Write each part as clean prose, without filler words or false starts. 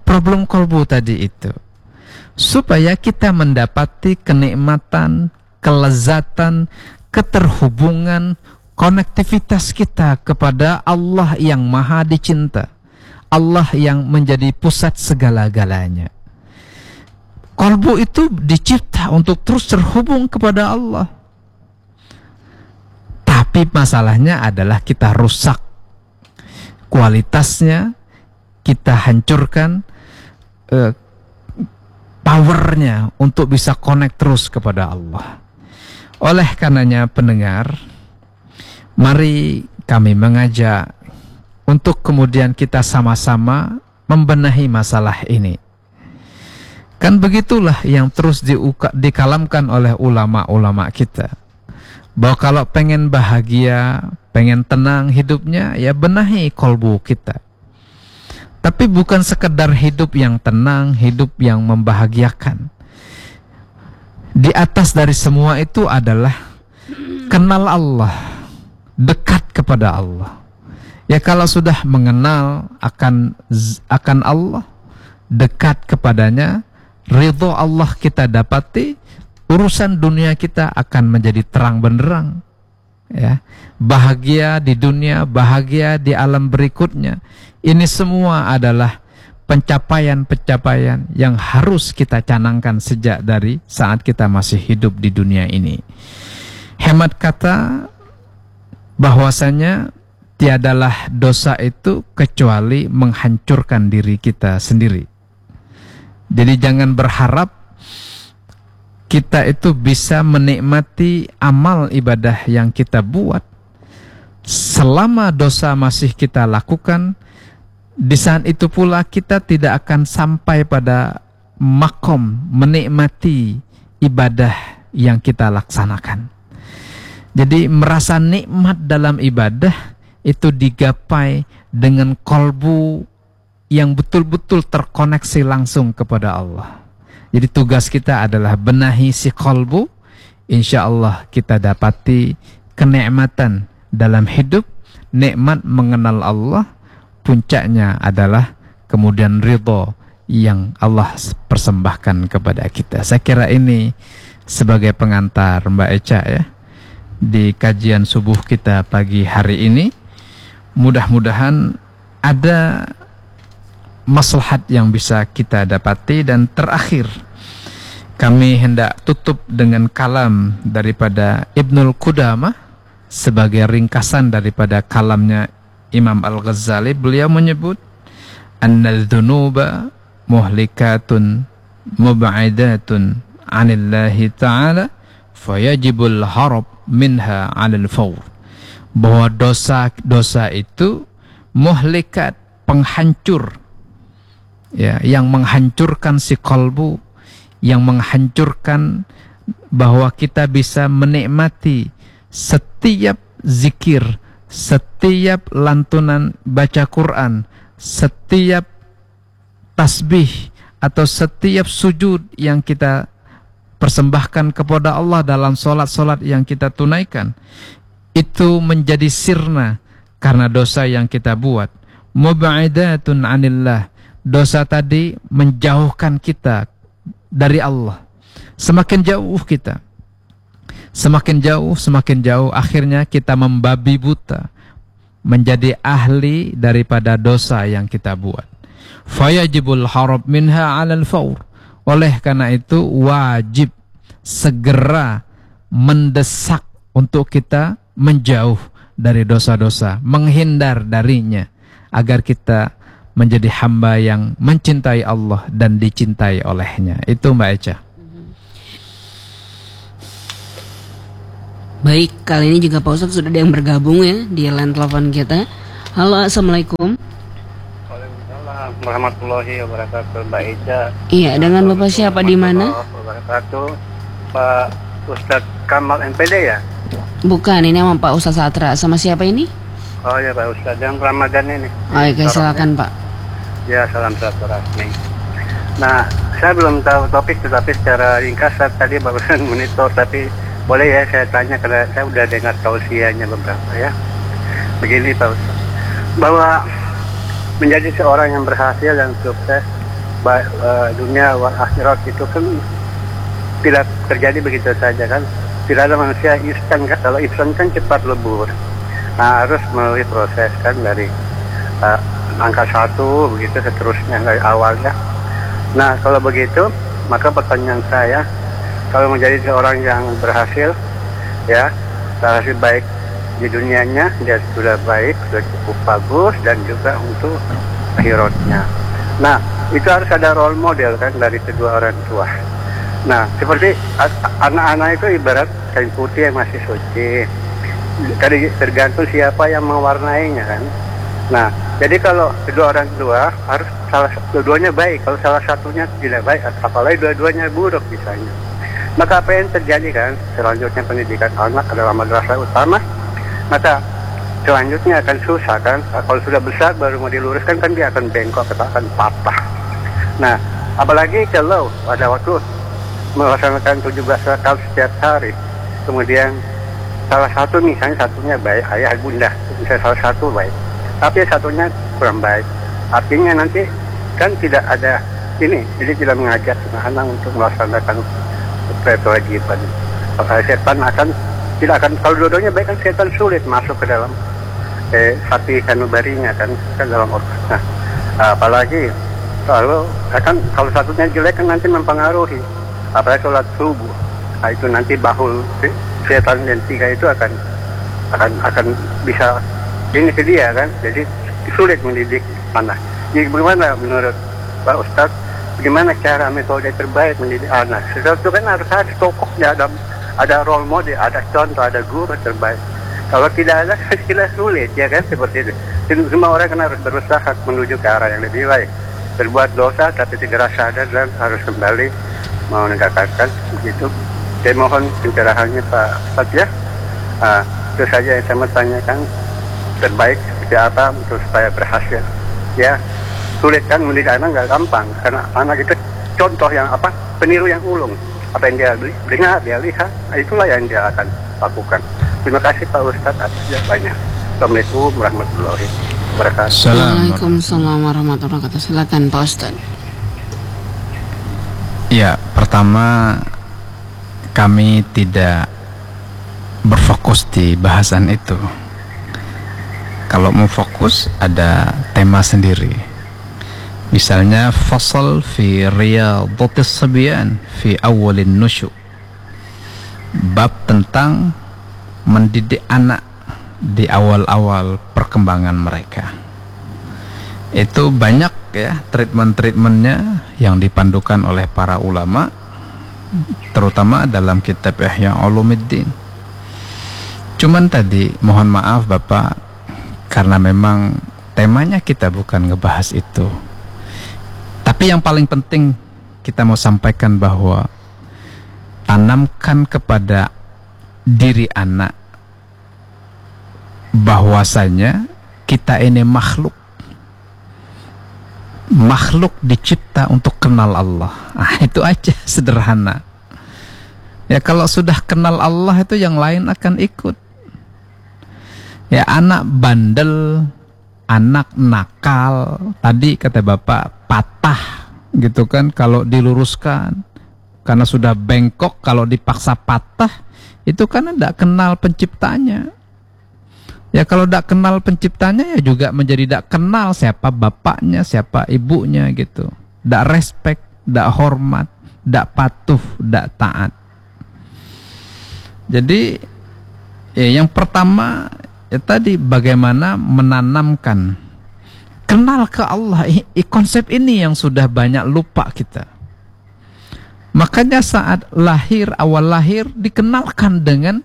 problem kolbu tadi itu, supaya kita mendapati kenikmatan, kelezatan, keterhubungan, konektivitas kita kepada Allah yang maha dicinta, Allah yang menjadi pusat segala-galanya. Kolbu itu dicipta untuk terus terhubung kepada Allah. Tapi masalahnya adalah kita rusak kualitasnya, kita hancurkan powernya untuk bisa connect terus kepada Allah. Oleh karenanya pendengar, mari kami mengajak untuk kemudian kita sama-sama membenahi masalah ini. Kan begitulah yang terus dikalamkan oleh ulama-ulama kita, bahwa kalau pengen bahagia, pengen tenang hidupnya, ya benahi kolbu kita. Tapi bukan sekedar hidup yang tenang, hidup yang membahagiakan. Di atas dari semua itu adalah kenal Allah, dekat kepada Allah. Ya kalau sudah mengenal akan Allah, dekat kepadanya, ridho Allah kita dapati, urusan dunia kita akan menjadi terang benderang. Ya, bahagia di dunia, bahagia di alam berikutnya. Ini semua adalah pencapaian-pencapaian yang harus kita canangkan sejak dari saat kita masih hidup di dunia ini. Hemat kata bahwasanya tiadalah dosa itu kecuali menghancurkan diri kita sendiri. Jadi jangan berharap kita itu bisa menikmati amal ibadah yang kita buat. Selama dosa masih kita lakukan, di saat itu pula kita tidak akan sampai pada makom menikmati ibadah yang kita laksanakan. Jadi merasa nikmat dalam ibadah itu digapai dengan kolbu yang betul-betul terkoneksi langsung kepada Allah. Jadi tugas kita adalah benahi si kolbu. Insya Allah kita dapati kenikmatan dalam hidup, nikmat mengenal Allah. Puncaknya adalah kemudian ridho yang Allah persembahkan kepada kita. Saya kira ini sebagai pengantar Mbak Eca ya, di kajian subuh kita pagi hari ini. Mudah-mudahan ada maslahat yang bisa kita dapati. Dan terakhir, kami hendak tutup dengan kalam daripada Ibnul Qudamah sebagai ringkasan daripada kalamnya Imam Al-Ghazali. Beliau menyebut annal dhunuba muhlikatun mub'idatun 'anillahi ta'ala fayajibul harab minha 'alal fawr. Bahwa dosa-dosa itu muhlikat, penghancur ya, yang menghancurkan si kalbu, yang menghancurkan bahwa kita bisa menikmati setiap zikir, setiap lantunan baca Quran, setiap tasbih atau setiap sujud yang kita persembahkan kepada Allah dalam solat-solat yang kita tunaikan, itu menjadi sirna karena dosa yang kita buat. Mub'idatun 'anillah, dosa tadi menjauhkan kita dari Allah. Semakin jauh kita, semakin jauh, akhirnya kita membabi buta, menjadi ahli daripada dosa yang kita buat. Fayajibul harab minha 'alal fawr. Oleh karena itu wajib segera mendesak untuk kita menjauh dari dosa-dosa, menghindar darinya, agar kita menjadi hamba yang mencintai Allah dan dicintai olehnya. Itu Mbak Eca. Baik, kali ini juga Pak Ustadz sudah ada yang bergabung ya di line telepon kita. Halo, Assalamualaikum. Waalaikumsalam warahmatullahi wabarakatuh, Mbak Eca. Iya, dengan Bapak siapa di mana? Wabarakatuh. Pak Ustadz Kamal MPD ya? Bukan, ini sama Pak Ustadz Satra. Sama siapa ini? Oh ya Pak Ustadz, yang Ramadan ini. Oke, silakan Pak. Ya, salam silaturahmi. Nah, saya belum tahu topik, tetapi secara ringkas tadi barusan monitor, tapi boleh ya saya tanya karena saya udah dengar tausiahnya beberapa ya. Begini Pak Ustadz, bahwa menjadi seorang yang berhasil dan sukses dunia wal akhirat itu kan tidak terjadi begitu saja kan. Tidak ada manusia instan kan. Kalau instan kan cepat lebur. Nah, harus melalui proses kan dari angka 1 begitu seterusnya dari awalnya. Nah, kalau begitu maka pertanyaan saya, kalau menjadi seorang yang berhasil ya, berhasil baik di dunianya dia sudah baik, sudah cukup bagus, dan juga untuk akhiratnya. Nah, itu harus ada role model kan dari kedua orang tua. Nah, seperti anak-anak itu ibarat kain putih yang masih suci. Tadi tergantung siapa yang mewarnainya kan. Nah, jadi kalau kedua orang tua harus dua-duanya baik. Kalau salah satunya tidak baik, apalagi dua-duanya buruk misalnya, maka apa yang terjadi kan? Selanjutnya pendidikan anak adalah madrasah utama. Maka selanjutnya akan susah kan. Kalau sudah besar baru mau diluruskan kan dia akan bengkok, akan patah. Nah, apalagi kalau pada waktu melaksanakan 17 rakaat setiap hari, kemudian salah satu misalnya satunya baik, ayah bunda, misalnya salah satu baik, tapi satunya kurang baik, artinya nanti kan tidak ada ini, jadi tidak mengajak anak untuk melaksanakan kewajiban. Setan tidak akan, kalau dua-duanya baik kan setan sulit masuk ke dalam hati sanubarinya kan dalam organ. Nah, apalagi kalau satunya jelek kan nanti mempengaruhi, apalagi sholat subuh. Nah, itu nanti bahul setan dan 3 itu akan bisa ini ke dia kan, jadi sulit mendidik anak. Jadi bagaimana menurut Pak Ustadz, bagaimana cara metode terbaik mendidik anak? Sesuatu kan harus ada tokohnya, ada role model, ada contoh, ada guru terbaik. Kalau tidak ada, kita sulit ya kan, seperti itu. Jadi, semua orang kan harus berusaha menuju ke arah yang lebih baik. Berbuat dosa tapi segera sadar dan harus kembali mau menegakkan begitu. Saya mohon pencerahannya Pak Ustadz ya. Itu saja yang saya mau tanyakan, terbaik seperti apa untuk supaya berhasil ya. Sulit kan mendidik anak, nggak gampang, karena anak itu contoh yang peniru yang ulung. Apa yang dia dengar, dia lihat, itulah yang dia akan lakukan. Terima kasih Pak Ustadz atas jawabannya. Assalamualaikum warahmatullahi wabarakatuh. Waalaikumsalam warahmatullahi wabarakatuh. Silakan Pak Ustadz. Ya, pertama kami tidak berfokus di bahasan itu. Kalau mau fokus ada tema sendiri. Misalnya fasal fi riyadatis sabyan fi awalin nusyu. Bab tentang mendidik anak di awal-awal perkembangan mereka. Itu banyak ya treatment-treatmentnya yang dipandukan oleh para ulama, terutama dalam kitab Ihya Ulumuddin. Cuman tadi mohon maaf Bapak, karena memang temanya kita bukan ngebahas itu. Tapi yang paling penting kita mau sampaikan bahwa tanamkan kepada diri anak bahwasanya kita ini makhluk dicipta untuk kenal Allah. Itu aja, sederhana. Ya, kalau sudah kenal Allah itu yang lain akan ikut. Ya, anak bandel, anak nakal, tadi kata Bapak patah gitu kan kalau diluruskan, karena sudah bengkok kalau dipaksa patah, itu kan tidak kenal penciptanya. Ya, kalau tidak kenal penciptanya ya juga menjadi tidak kenal siapa bapaknya, siapa ibunya gitu. Tidak respect, tidak hormat, tidak patuh, tidak taat. Jadi ya, yang pertama ya tadi bagaimana menanamkan kenal ke Allah. Konsep ini yang sudah banyak lupa kita. Makanya saat lahir, awal lahir dikenalkan dengan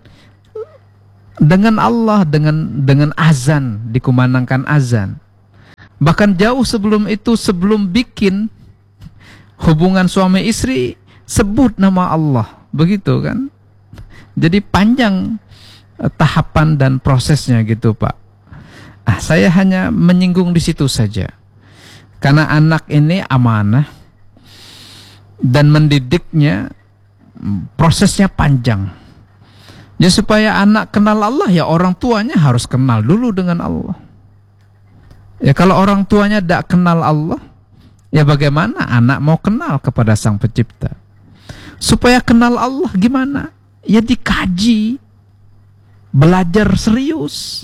Allah, dengan azan, dikumandangkan azan. Bahkan jauh sebelum itu, sebelum bikin hubungan suami istri, sebut nama Allah, begitu kan? Jadi panjang tahapan dan prosesnya gitu Pak. Saya hanya menyinggung di situ saja, karena anak ini amanah dan mendidiknya prosesnya panjang. Ya, supaya anak kenal Allah ya orang tuanya harus kenal dulu dengan Allah. Ya, kalau orang tuanya tidak kenal Allah, Ya bagaimana anak mau kenal kepada Sang Pencipta? Supaya kenal Allah gimana? Ya dikaji, belajar serius.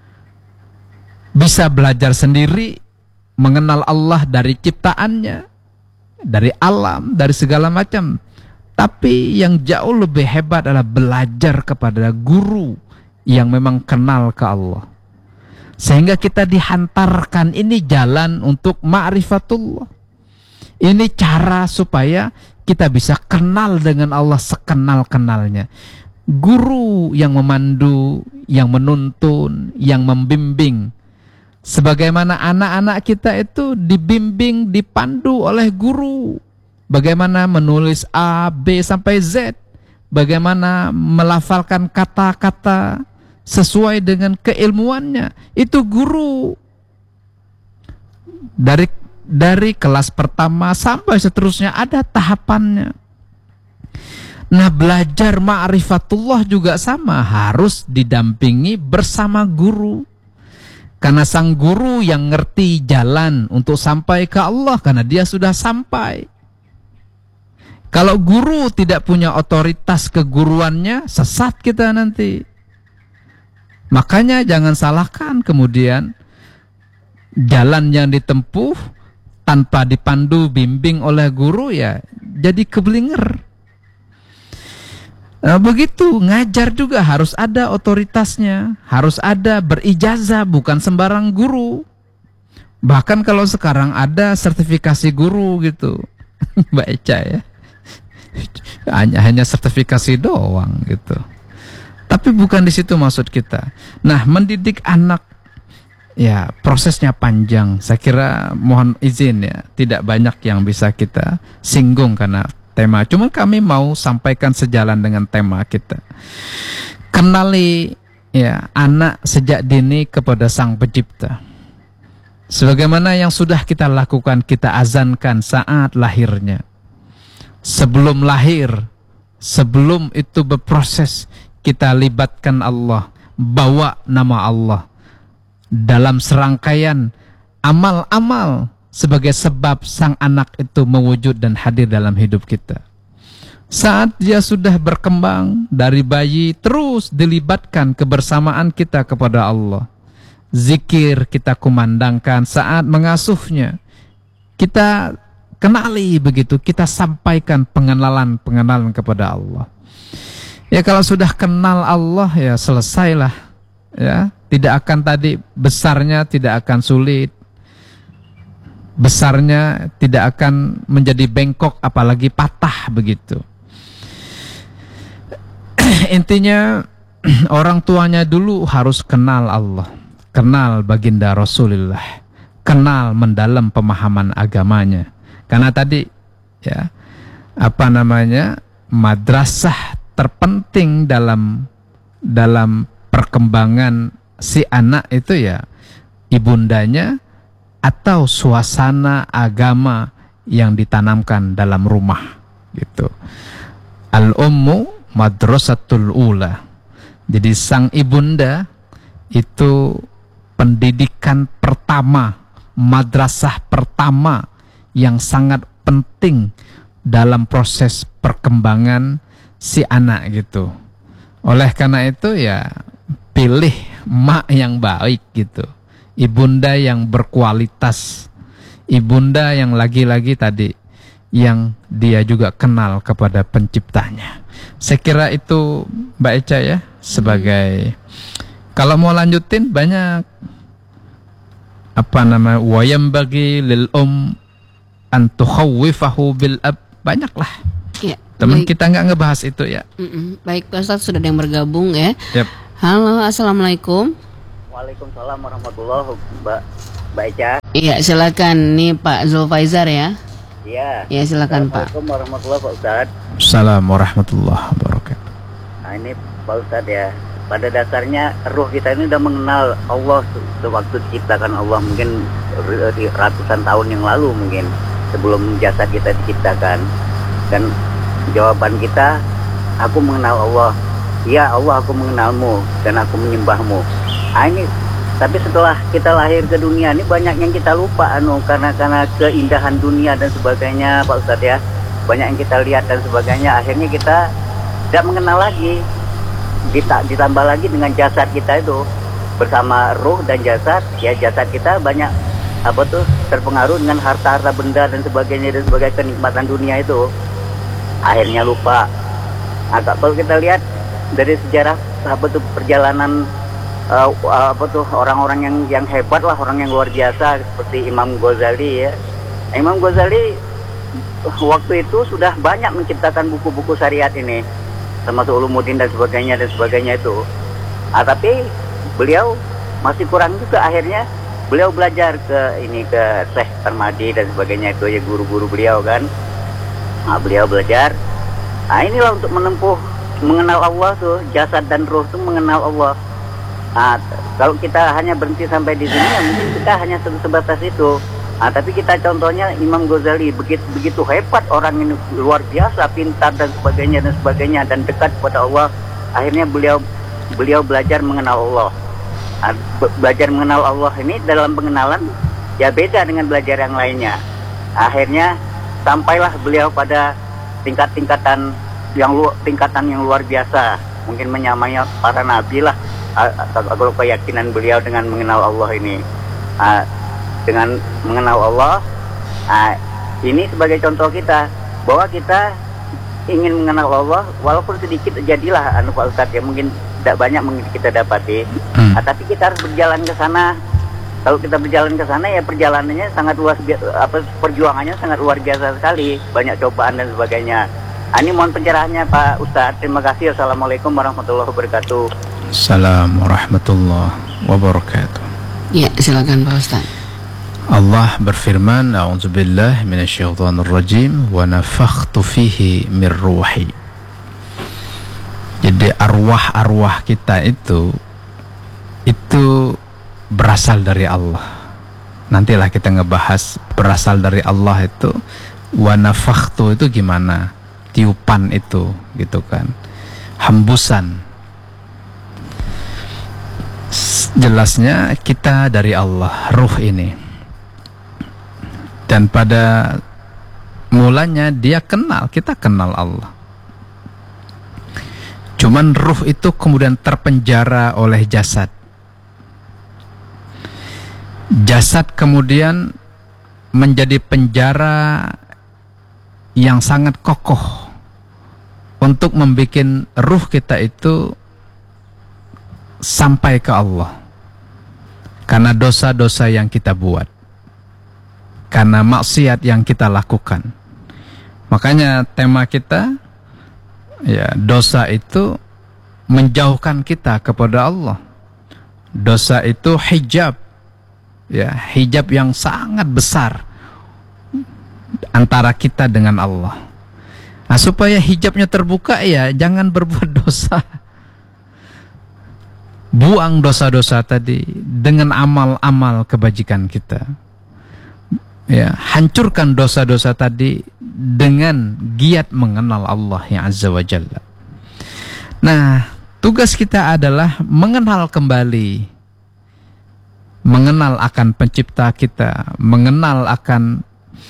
Bisa belajar sendiri, mengenal Allah dari ciptaannya, dari alam, dari segala macam. Tapi yang jauh lebih hebat adalah belajar kepada guru yang memang kenal ke Allah. Sehingga kita dihantarkan, ini jalan untuk ma'rifatullah. Ini cara supaya kita bisa kenal dengan Allah sekenal-kenalnya. Guru yang memandu, yang menuntun, yang membimbing. Sebagaimana anak-anak kita itu dibimbing, dipandu oleh guru. Bagaimana menulis A, B sampai Z. Bagaimana melafalkan kata-kata sesuai dengan keilmuannya. Itu guru. Dari kelas pertama sampai seterusnya ada tahapannya. Nah, belajar ma'rifatullah juga sama, harus didampingi bersama guru. Karena sang guru yang ngerti jalan untuk sampai ke Allah, karena dia sudah sampai. Kalau guru tidak punya otoritas keguruannya, sesat kita nanti. Makanya jangan salahkan kemudian jalan yang ditempuh tanpa dipandu bimbing oleh guru, ya jadi keblinger. Nah, begitu ngajar juga harus ada otoritasnya, harus ada berijazah, bukan sembarang guru. Bahkan kalau sekarang ada sertifikasi guru gitu, Mbak Eca ya, hanya sertifikasi doang gitu. Tapi bukan di situ maksud kita. Nah, mendidik anak, ya prosesnya panjang. Saya kira mohon izin ya, tidak banyak yang bisa kita singgung karena tema. Cuma kami mau sampaikan sejalan dengan tema kita. Kenali ya anak sejak dini kepada Sang Pencipta. Sebagaimana yang sudah kita lakukan, kita azankan saat lahirnya. Sebelum lahir, sebelum itu berproses, kita libatkan Allah, bawa nama Allah dalam serangkaian amal-amal sebagai sebab sang anak itu mewujud dan hadir dalam hidup kita. Saat dia sudah berkembang dari bayi, terus dilibatkan kebersamaan kita kepada Allah. Zikir kita kumandangkan saat mengasuhnya. Kita kenali begitu, kita sampaikan pengenalan kepada Allah. Ya kalau sudah kenal Allah ya selesailah. Ya, tidak akan tadi besarnya tidak akan sulit. Besarnya tidak akan menjadi bengkok apalagi patah begitu. Intinya orang tuanya dulu harus kenal Allah, kenal baginda Rasulullah, kenal mendalam pemahaman agamanya. Karena tadi ya madrasah terpenting dalam perkembangan si anak itu ya ibundanya atau suasana agama yang ditanamkan dalam rumah gitu. Al-ummu madrasatul ula. Jadi sang ibunda itu pendidikan pertama, madrasah pertama yang sangat penting dalam proses perkembangan si anak gitu. Oleh karena itu ya pilih mak yang baik gitu, ibunda yang berkualitas, ibunda yang lagi-lagi tadi yang dia juga kenal kepada penciptanya. Saya kira itu Mbak Eca ya, sebagai kalau mau lanjutin banyak wayam bagi lil an tukhawwifahu bil ab, banyaklah. Ya, teman kita nggak ngebahas itu ya. Baik Pak Ustadz, sudah ada yang bergabung ya. Yep. Halo, assalamualaikum. Waalaikumsalam warahmatullahi wabarakatuh, Mbak Eca. Iya, silakan nih Pak Zulfaizar ya. Iya. Ya silakan Pak. Assalamualaikum warahmatullahi wabarakatuh. Assalamualaikum warahmatullahi wabarakatuh. Nah ini Pak Ustadz ya, pada dasarnya ruh kita ini udah mengenal Allah sewaktu diciptakan Allah, mungkin ratusan tahun yang lalu, mungkin sebelum jasad kita diciptakan. Dan jawaban kita, aku mengenal Allah. Ya Allah, aku mengenalmu dan aku menyembahmu. Nah, ini Tapi setelah kita lahir ke dunia ini banyak yang kita lupa karena keindahan dunia dan sebagainya, Pak Ustadz ya. Banyak yang kita lihat dan sebagainya, akhirnya kita tidak mengenal lagi. Ditambah lagi dengan jasad kita itu bersama ruh dan jasad, ya jasad kita banyak terpengaruh dengan harta-harta benda dan sebagainya kenikmatan dunia itu. Akhirnya lupa. Kalau kita lihat dari sejarah perjalanan orang-orang yang hebat lah, orang yang luar biasa seperti Imam Ghazali ya. Imam Ghazali waktu itu sudah banyak menciptakan buku-buku syariat ini, termasuk Ulumuddin dan sebagainya itu. Tapi beliau masih kurang juga, akhirnya beliau belajar ke Syekh Tarmadi dan sebagainya itu ya, guru-guru beliau kan. Beliau belajar. Inilah untuk mengenal Allah tuh, jasad dan ruh tuh mengenal Allah. Kalau kita hanya berhenti sampai di sini ya mungkin kita hanya sebatas itu. Tapi kita contohnya Imam Ghazali, begitu hebat orang ini, luar biasa pintar dan sebagainya dan dekat kepada Allah. Akhirnya beliau belajar mengenal Allah. Belajar mengenal Allah ini dalam pengenalan ya beda dengan belajar yang lainnya. Akhirnya sampailah beliau pada tingkatan yang luar biasa, mungkin menyamai para nabi lah. Kalau keyakinan beliau dengan mengenal Allah ini, dengan mengenal Allah, ini sebagai contoh kita bahwa kita ingin mengenal Allah walaupun sedikit, jadilah Pak Ustadz ya, mungkin tidak banyak kita dapati, tapi kita harus berjalan ke sana. Kalau kita berjalan ke sana ya perjalanannya sangat luas, perjuangannya sangat luar biasa sekali, banyak cobaan dan sebagainya. Ini mohon pencerahannya Pak Ustadz. Terima kasih. Assalamualaikum warahmatullahi wabarakatuh. Assalamualaikum warahmatullahi wabarakatuh. Ya, silakan Pak Ustadz. Allah berfirman, A'udzubillah minasyaitonirrajim wa nafakhtu fihi min ruhi. Jadi arwah-arwah kita itu berasal dari Allah. Nantilah kita ngebahas berasal dari Allah itu. Wa nafakhtu itu gimana? Tiupan itu gitu kan, hembusan. Jelasnya kita dari Allah, ruh ini. Dan pada mulanya kita kenal Allah. Cuman ruh itu kemudian terpenjara oleh jasad. Jasad kemudian menjadi penjara yang sangat kokoh untuk membuat ruh kita itu sampai ke Allah karena dosa-dosa yang kita buat, karena maksiat yang kita lakukan. Makanya tema kita ya, dosa itu menjauhkan kita kepada Allah. Dosa itu hijab, ya, hijab yang sangat besar antara kita dengan Allah. Supaya hijabnya terbuka ya jangan berbuat dosa. Buang dosa-dosa tadi dengan amal-amal kebajikan kita. Ya, hancurkan dosa-dosa tadi dengan giat mengenal Allah yang Azza wa Jalla. Nah, tugas kita adalah mengenal kembali, mengenal akan pencipta kita, mengenal akan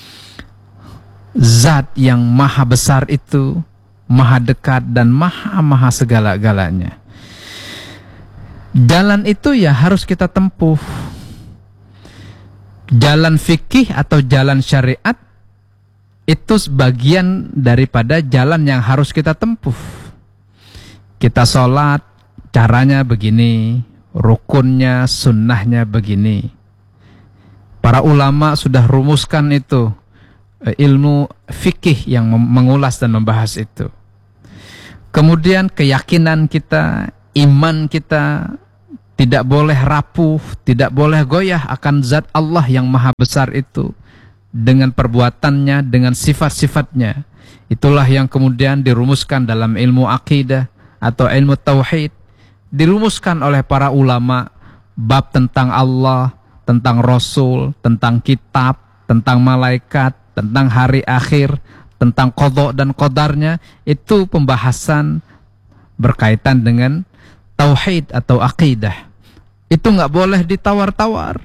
Zat yang maha besar itu, maha dekat dan maha segala-galanya. Jalan itu ya harus kita tempuh. Jalan fikih atau jalan syariat itu sebagian daripada jalan yang harus kita tempuh. Kita sholat, caranya begini, rukunnya, sunnahnya begini. Para ulama sudah rumuskan itu, ilmu fikih yang mengulas dan membahas itu. Kemudian keyakinan kita, iman kita tidak boleh rapuh, tidak boleh goyah akan zat Allah yang maha besar itu dengan perbuatannya, dengan sifat-sifatnya. Itulah yang kemudian dirumuskan dalam ilmu akidah atau ilmu tauhid, dirumuskan oleh para ulama bab tentang Allah, tentang Rasul, tentang kitab, tentang malaikat, tentang hari akhir, tentang qadha dan qadarnya. Itu pembahasan berkaitan dengan tauhid atau akidah. Itu nggak boleh ditawar-tawar.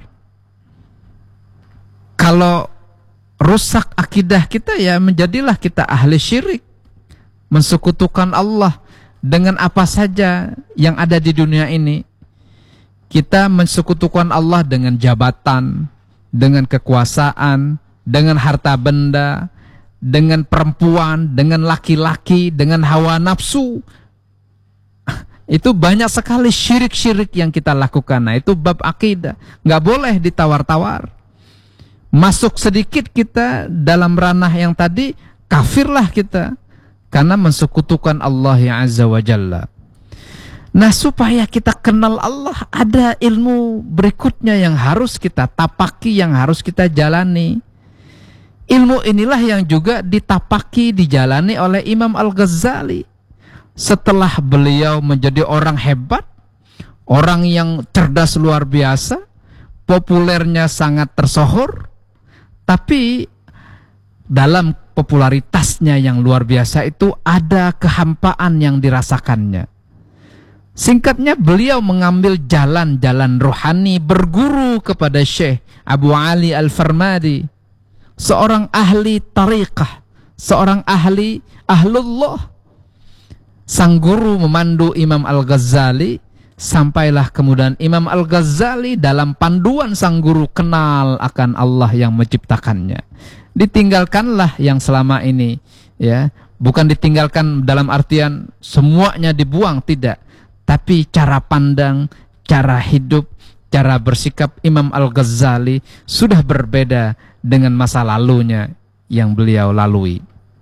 Kalau rusak akidah kita, ya menjadilah kita ahli syirik, mensekutukan Allah dengan apa saja yang ada di dunia ini. Kita mensekutukan Allah dengan jabatan, dengan kekuasaan, dengan harta benda, dengan perempuan, dengan laki-laki, dengan hawa nafsu. Itu banyak sekali syirik-syirik yang kita lakukan. Nah, itu bab akidah, nggak boleh ditawar-tawar. Masuk sedikit kita dalam ranah yang tadi, kafirlah kita, karena mensekutukan Allah yang Azza wa Jalla. Nah, supaya kita kenal Allah, ada ilmu berikutnya yang harus kita tapaki, yang harus kita jalani. Ilmu inilah yang juga ditapaki, dijalani oleh Imam Al-Ghazali. Setelah beliau menjadi orang hebat, orang yang cerdas luar biasa, populernya sangat tersohor, tapi dalam popularitasnya yang luar biasa itu ada kehampaan yang dirasakannya. Singkatnya, beliau mengambil jalan-jalan rohani, berguru kepada Syekh Abu Ali Al-Farmadi, seorang ahli tariqah, seorang ahlullah. Sang guru memandu Imam Al-Ghazali, sampailah kemudian Imam Al-Ghazali dalam panduan sang guru kenal akan Allah yang menciptakannya. Ditinggalkanlah yang selama ini, ya, bukan ditinggalkan dalam artian semuanya dibuang, tidak, tapi cara pandang, cara hidup, cara bersikap Imam Al-Ghazali sudah berbeda dengan masa lalunya yang beliau lalui.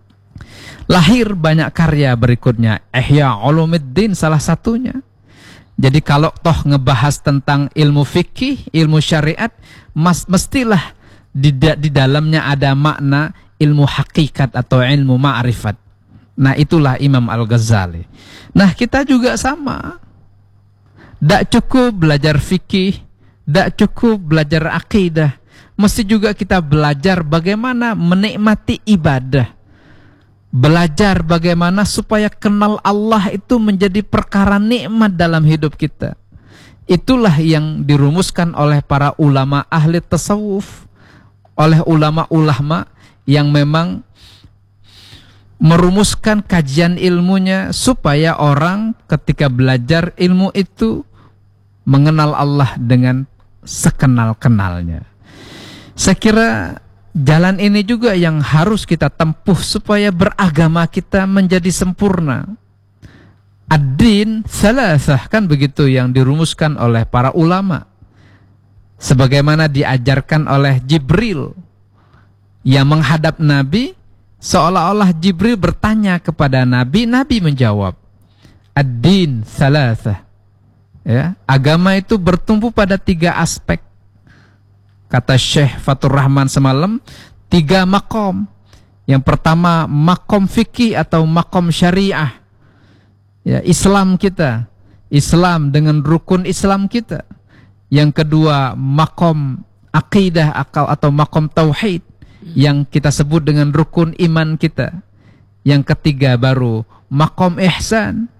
Lahir banyak karya berikutnya, Ihya Ulumuddin salah satunya. Jadi kalau toh ngebahas tentang ilmu fikih, ilmu syariat, mestilah di dalamnya ada makna ilmu hakikat atau ilmu ma'rifat. Nah, itulah Imam Al-Ghazali. Nah, kita juga sama. Tak cukup belajar fikih, tak cukup belajar akidah, mesti juga kita belajar bagaimana menikmati ibadah. Belajar bagaimana supaya kenal Allah itu menjadi perkara nikmat dalam hidup kita. Itulah yang dirumuskan oleh para ulama ahli tasawuf, oleh ulama-ulama yang memang merumuskan kajian ilmunya supaya orang ketika belajar ilmu itu mengenal Allah dengan sekenal-kenalnya. Saya kira jalan ini juga yang harus kita tempuh supaya beragama kita menjadi sempurna. Ad-din thalathah, kan begitu yang dirumuskan oleh para ulama. Sebagaimana diajarkan oleh Jibril yang menghadap Nabi, seolah-olah Jibril bertanya kepada Nabi, Nabi menjawab, Ad-din thalathah. Ya, agama itu bertumpu pada 3 aspek. Kata Syekh Fatur Rahman semalam, 3 makom. Yang pertama makom fikih atau makom syariah, ya, Islam kita, Islam dengan rukun Islam kita. Yang kedua makom akidah atau makom tauhid, yang kita sebut dengan rukun iman kita. Yang ketiga baru makom ihsan,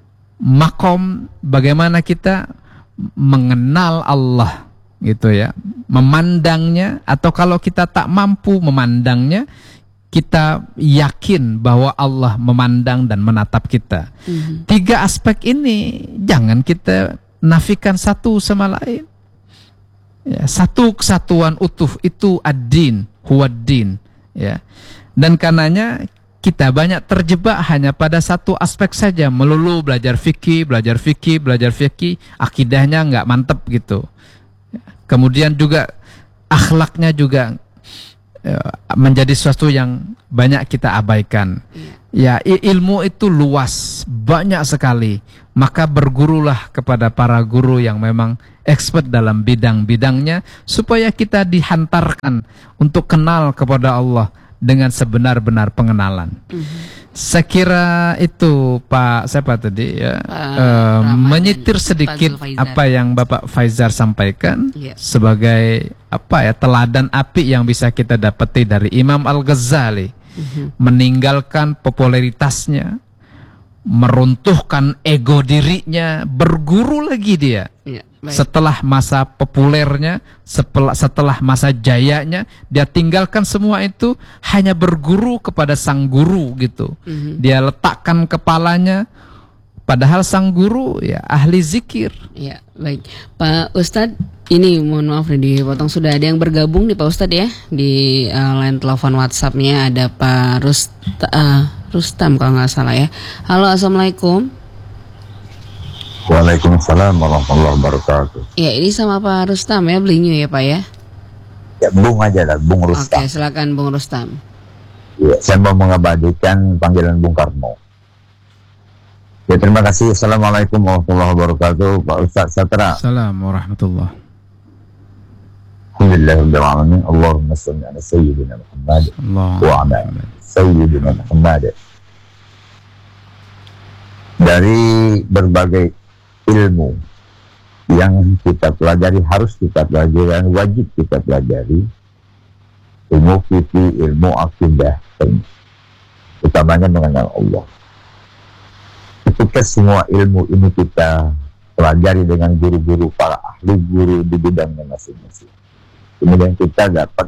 makom bagaimana kita mengenal Allah, gitu ya, memandangnya, atau kalau kita tak mampu memandangnya, kita yakin bahwa Allah memandang dan menatap kita. 3 aspek ini jangan kita nafikan satu sama lain. Ya, satu kesatuan utuh itu ad-din, huwad-din, ya. Dan karenanya kita banyak terjebak hanya pada satu aspek saja, melulu belajar fikih, akidahnya nggak mantep gitu. Kemudian juga akhlaknya juga menjadi sesuatu yang banyak kita abaikan. Ya, ilmu itu luas, banyak sekali. Maka bergurulah kepada para guru yang memang expert dalam bidang-bidangnya, supaya kita dihantarkan untuk kenal kepada Allah dengan sebenar-benar pengenalan. Saya kira itu Pak siapa tadi ya, menyitir sedikit apa yang Bapak Faizar sampaikan, sebagai apa ya, teladan api yang bisa kita dapati dari Imam Al-Ghazali. Meninggalkan popularitasnya, meruntuhkan ego dirinya, berguru lagi dia. Ya, baik. Setelah masa populernya, setelah masa jayanya, dia tinggalkan semua itu, hanya berguru kepada sang guru gitu. Dia letakkan kepalanya, padahal sang guru ya ahli zikir. Ya, baik. Pak Ustadz, ini mohon maaf nih dipotong, sudah ada yang bergabung nih Pak Ustadz ya. Di line telepon WhatsApp-nya ada Pak Rustam kalau nggak salah ya. Halo, assalamualaikum. Waalaikumsalam warahmatullahi wabarakatuh. Ya, ini sama Pak Rustam ya, Blinyu ya Pak ya. Ya, Bung aja lah, Bung Rustam. Oke, silakan Bung Rustam. Ya, saya mau mengabadikan panggilan Bung Karno. Ya, terima kasih. Assalamualaikum warahmatullahi wabarakatuh. Pak Ustaz Satra. Assalamualaikum warahmatullahi. Alhamdulillahirrahmanirrahim. Allahumma salli ala Sayyidina Muhammad wa ala Sayyidina Muhammad. Dari berbagai ilmu yang kita pelajari, harus kita pelajari dan wajib kita pelajari, ilmu fikih, ilmu akidah, utamanya mengenal Allah. Ketika semua ilmu ini kita pelajari dengan guru-guru, para ahli guru di bidangnya masing-masing, kemudian kita dapat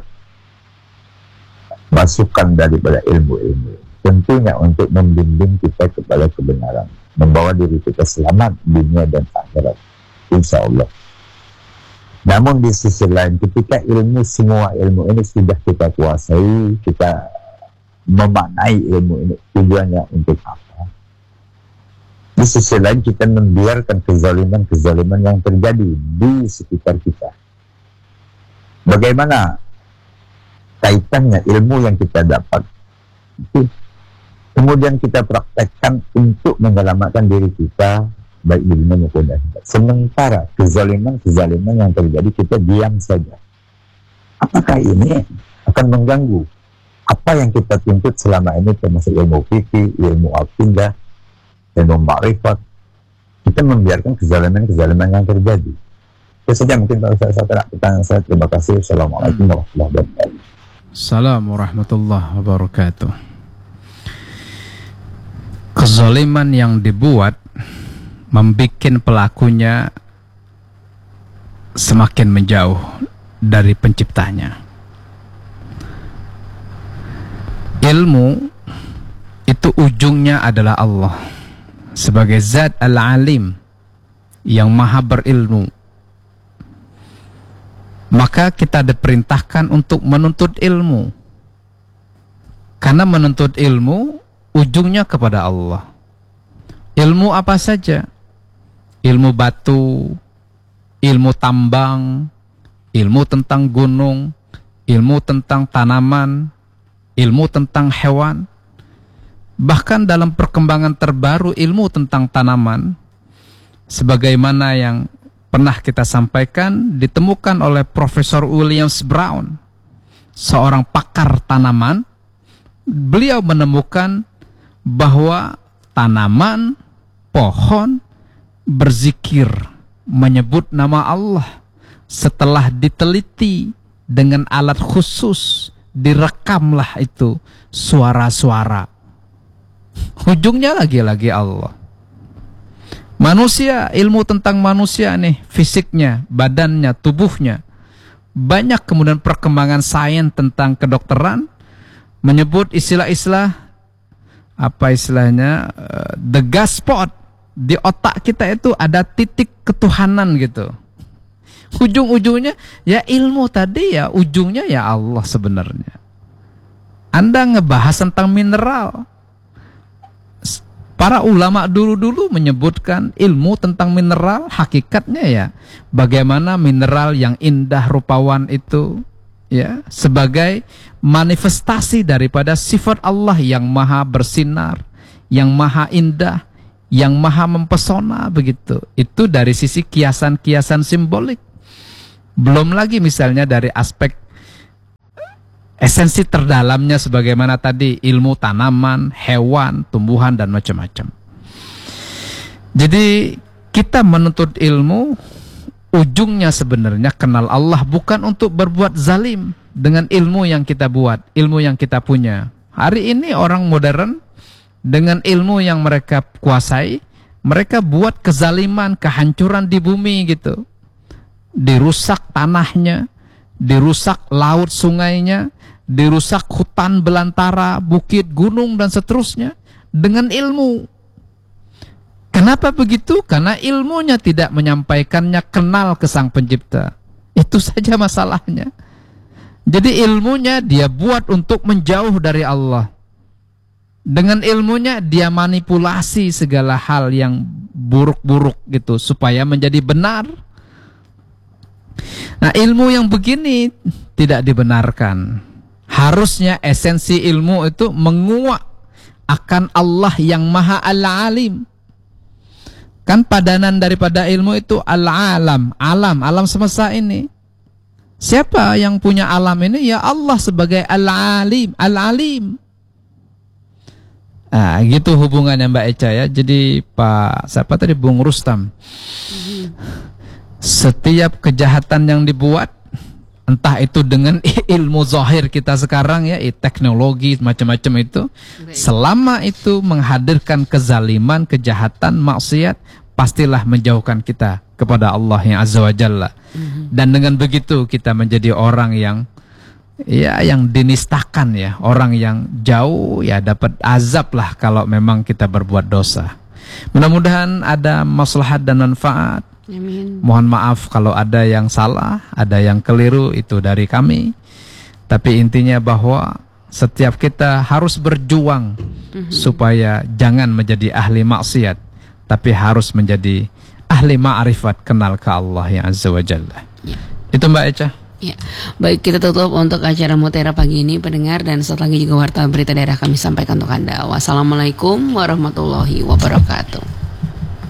masukan daripada ilmu-ilmu, tentunya untuk membimbing kita kepada kebenaran, membawa diri kita selamat dunia dan akhirat, insya Allah. Namun di sisi lain, ketika semua ilmu ini sudah kita kuasai, kita memaknai ilmu ini tujuannya untuk apa, di sisi lain kita membiarkan kezaliman yang terjadi di sekitar kita. Bagaimana kaitannya ilmu yang kita dapat itu kemudian kita praktekkan untuk menyelamatkan diri kita, baik di dunia maupun di akhirat. Sementara kezaliman yang terjadi kita diam saja, apakah ini akan mengganggu apa yang kita tuntut selama ini, termasuk ilmu fikih, ilmu akidah, ilmu ma'rifat? Kita membiarkan kezaliman yang terjadi. Itu saja mungkin Pak Ustaz Satra pertanyaan saya. Terima kasih. Assalamualaikum warahmatullahi wabarakatuh. Assalamualaikum warahmatullahi wabarakatuh. Kezaliman yang dibuat membikin pelakunya semakin menjauh dari penciptanya. Ilmu itu ujungnya adalah Allah sebagai zat al-alim yang maha berilmu. Maka kita diperintahkan untuk menuntut ilmu, karena menuntut ilmu ujungnya kepada Allah. Ilmu apa saja? Ilmu batu, ilmu tambang, ilmu tentang gunung, ilmu tentang tanaman, ilmu tentang hewan. Bahkan dalam perkembangan terbaru ilmu tentang tanaman, sebagaimana yang pernah kita sampaikan, ditemukan oleh Profesor Williams Brown, seorang pakar tanaman. Beliau menemukan bahwa tanaman, pohon berzikir, menyebut nama Allah setelah diteliti dengan alat khusus, direkamlah itu suara-suara. Ujungnya lagi-lagi Allah. Manusia, ilmu tentang manusia nih, fisiknya, badannya, tubuhnya. Banyak kemudian perkembangan sains tentang kedokteran menyebut istilah-istilah, apa istilahnya, the gas spot. Di otak kita itu ada titik ketuhanan gitu. Ujung-ujungnya ya ilmu tadi, ya ujungnya ya Allah sebenarnya. Anda ngebahas tentang mineral. Para ulama dulu-dulu menyebutkan ilmu tentang mineral, hakikatnya ya bagaimana mineral yang indah rupawan itu ya sebagai manifestasi daripada sifat Allah yang maha bersinar, yang maha indah, yang maha mempesona begitu. Itu dari sisi kiasan-kiasan simbolik. Belum lagi misalnya dari aspek esensi terdalamnya sebagaimana tadi ilmu tanaman, hewan, tumbuhan dan macam-macam. Jadi kita menuntut ilmu ujungnya sebenarnya kenal Allah, bukan untuk berbuat zalim dengan ilmu yang kita buat, ilmu yang kita punya. Hari ini orang modern dengan ilmu yang mereka kuasai, mereka buat kezaliman, kehancuran di bumi gitu. Dirusak tanahnya, dirusak laut sungainya, dirusak hutan belantara, bukit, gunung dan seterusnya dengan ilmu. Kenapa begitu? Karena ilmunya tidak menyampaikannya kenal ke Sang Pencipta. Itu saja masalahnya. Jadi ilmunya dia buat untuk menjauh dari Allah. Dengan ilmunya dia manipulasi segala hal yang buruk-buruk gitu supaya menjadi benar. Nah, ilmu yang begini tidak dibenarkan. Harusnya esensi ilmu itu menguak akan Allah yang Maha Al-Alim. Kan padanan daripada ilmu itu Al-Alam, alam semesta ini. Siapa yang punya alam ini? Ya Allah sebagai Al-Alim, Al-Alim. Nah, gitu hubungannya Mbak Eca ya. Jadi Pak siapa tadi, Bung Rustam, setiap kejahatan yang dibuat, entah itu dengan ilmu zahir kita sekarang ya, teknologi macam-macam itu, selama itu menghadirkan kezaliman, kejahatan, maksiat, pastilah menjauhkan kita kepada Allah yang Azza wa Jalla. Dan dengan begitu kita menjadi orang yang dinistakan ya, orang yang jauh ya, dapat azab lah kalau memang kita berbuat dosa. Mudah-mudahan ada maslahat dan manfaat. Amin. Mohon maaf kalau ada yang salah, ada yang keliru, itu dari kami. Tapi intinya bahwa setiap kita harus berjuang supaya jangan menjadi ahli maksiat, tapi harus menjadi ahli ma'rifat, kenal ke Allah yang Azza wa Jalla. Itu Mbak Eca. Ya, baik, kita tutup untuk acara Mutiara pagi ini pendengar, dan setelah lagi juga warta berita daerah kami sampaikan untuk Anda. Wassalamualaikum warahmatullahi wabarakatuh.